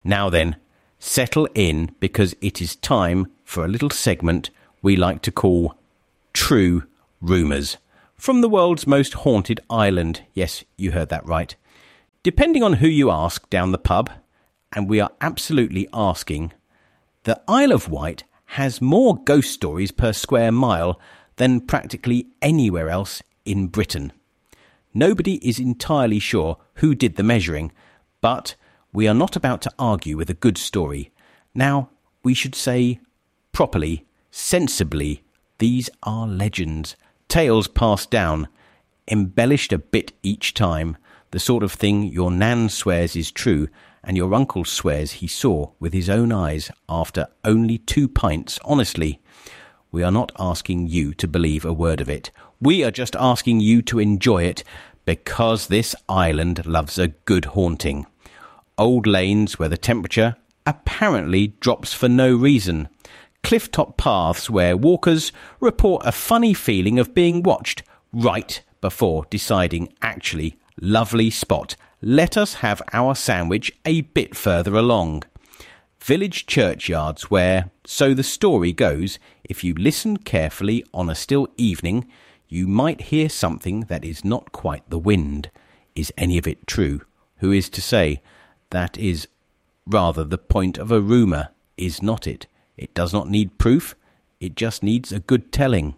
Now then, settle in, because it is time for a little segment we like to call True Rumours from the world's most haunted island. Yes, you heard that right. Depending on who you ask down the pub, and we are absolutely asking, the Isle of Wight has more ghost stories per square mile than practically anywhere else in Britain. Nobody is entirely sure who did the measuring, but we are not about to argue with a good story. Now, we should say properly, sensibly, these are legends, tales passed down, embellished a bit each time, the sort of thing your nan swears is true and your uncle swears he saw with his own eyes after only 2 pints. Honestly, we are not asking you to believe a word of it. We are just asking you to enjoy it, because this island loves a good haunting. Old lanes where the temperature apparently drops for no reason. Clifftop paths where walkers report a funny feeling of being watched right before deciding, actually, lovely spot, let us have our sandwich a bit further along. Village churchyards where, so the story goes, if you listen carefully on a still evening, you might hear something that is not quite the wind. Is any of it true? Who is to say? That is rather the point of a rumour, is not it? It does not need proof, it just needs a good telling.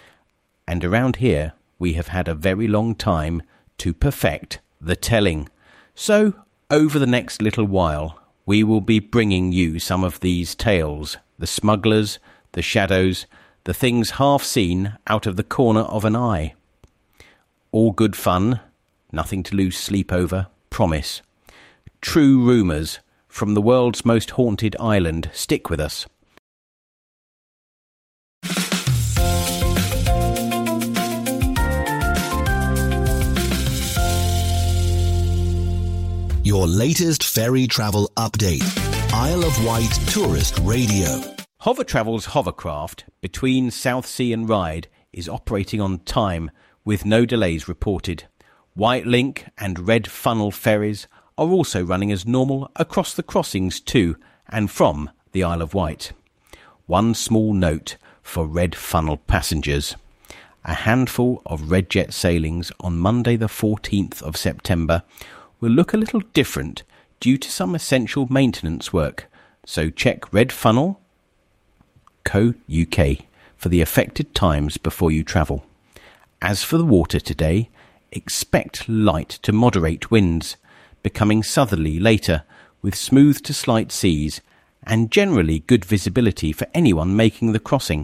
And around here we have had a very long time to perfect the telling. So, over the next little while, we will be bringing you some of these tales, the smugglers, the shadows, the things half seen out of the corner of an eye. All good fun, nothing to lose sleep over, promise. True rumours from the world's most haunted island. Stick with us. Your latest ferry travel update. Isle of Wight Tourist Radio. Hover Travel's hovercraft between Southsea and Ryde is operating on time with no delays reported. White Link and Red Funnel ferries are also running as normal across the crossings to and from the Isle of Wight. One small note for Red Funnel passengers. A handful of Redjet sailings on Monday the 14th of September will look a little different due to some essential maintenance work, so check redfunnel.co.uk for the affected times before you travel. As for the water today, expect light to moderate winds, becoming southerly later with smooth to slight seas and generally good visibility for anyone making the crossing.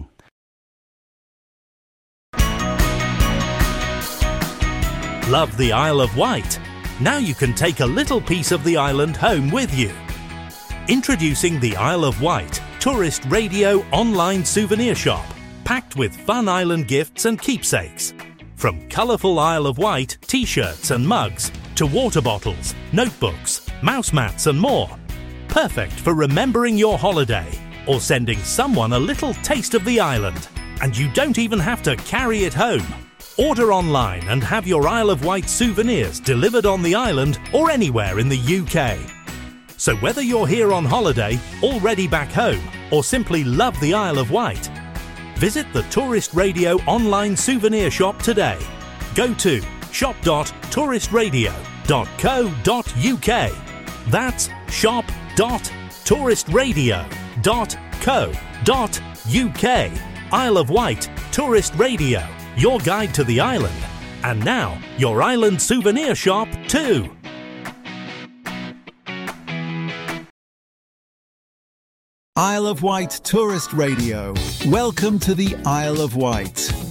Love the Isle of Wight? Now you can take a little piece of the island home with you. Introducing the Isle of Wight Tourist Radio online souvenir shop, packed with fun island gifts and keepsakes. From colourful Isle of Wight t-shirts and mugs to water bottles, notebooks, mouse mats and more. Perfect for remembering your holiday or sending someone a little taste of the island. And you don't even have to carry it home. Order online and have your Isle of Wight souvenirs delivered on the island or anywhere in the UK. So whether you're here on holiday, already back home, or simply love the Isle of Wight, visit the Tourist Radio online souvenir shop today. Go to shop.touristradio.co.uk. That's shop.touristradio.co.uk. Isle of Wight Tourist Radio, your guide to the island. And now, your island souvenir shop too. Isle of Wight Tourist Radio. Welcome to the Isle of Wight.